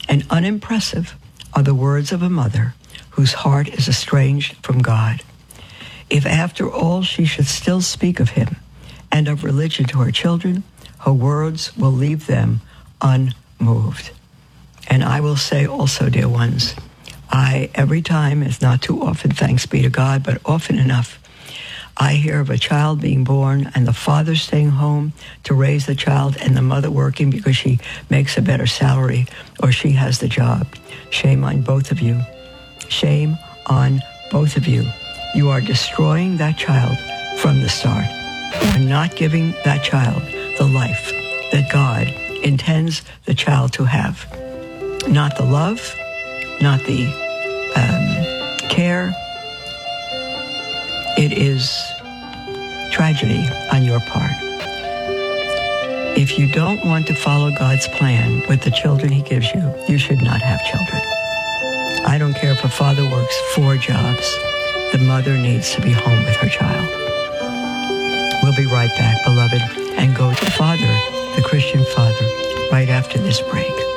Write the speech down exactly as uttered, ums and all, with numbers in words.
and unimpressive are the words of a mother whose heart is estranged from God. If after all she should still speak of him and of religion to her children, her words will leave them unmoved. And I will say also, dear ones, I, every time, it's not too often, thanks be to God, but often enough, I hear of a child being born and the father staying home to raise the child and the mother working because she makes a better salary or she has the job. Shame on both of you. Shame on both of you. You are destroying that child from the start. You are not giving that child the life that God intends the child to have. Not the love, not the um, care. It is tragedy on your part. If you don't want to follow God's plan with the children he gives you, you should not have children. I don't care if a father works four jobs. The mother needs to be home with her child. We'll be right back, beloved, and go to Father, the Christian Father, right after this break.